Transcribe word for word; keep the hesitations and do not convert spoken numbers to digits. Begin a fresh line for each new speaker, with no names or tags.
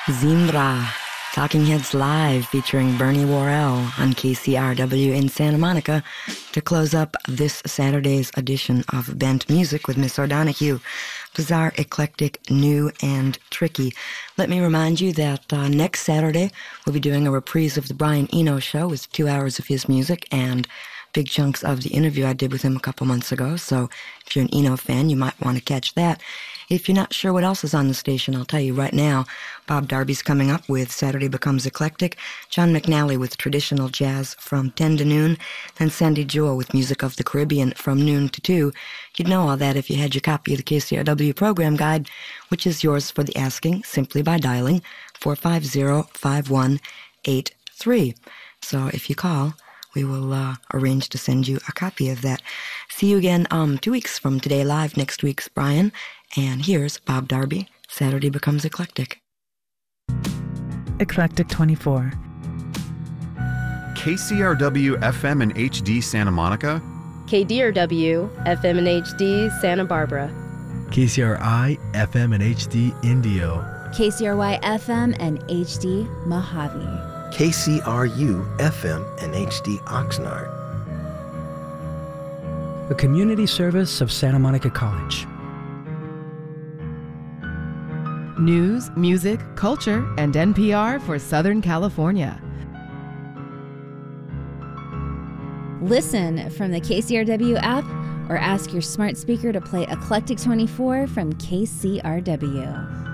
Zimbra, Talking Heads Live featuring Bernie Worrell on K C R W in Santa Monica to close up this Saturday's edition of Bent Music with Miss O'Donoghue. Bizarre, eclectic, new, and tricky. Let me remind you that uh, next Saturday we'll be doing a reprise of the Brian Eno Show with two hours of his music and big chunks of the interview I did with him a couple months ago. So if you're an Eno fan, you might want to catch that. If you're not sure what else is on the station, I'll tell you right now. Bob Darby's coming up with Saturday Becomes Eclectic, John McNally with traditional jazz from ten to noon, and Sandy Jewell with music of the Caribbean from noon to two. You'd know all that if you had your copy of the K C R W program guide, which is yours for the asking simply by dialing four five zero, five one eight three. So if you call, we will uh, arrange to send you a copy of that. See you again um, two weeks from today live. Next week's Brian. And here's Bob Darby, Saturday Becomes Eclectic.
Eclectic twenty-four.
K C R W F M and H D Santa Monica.
K D R W F M and H D Santa Barbara.
K C R I F M and H D Indio.
K C R Y F M and H D Mojave.
K C R U F M and H D Oxnard.
The community service of Santa Monica College.
News, music, culture, and N P R for Southern California.
Listen from the K C R W app or ask your smart speaker to play Eclectic twenty-four from K C R W.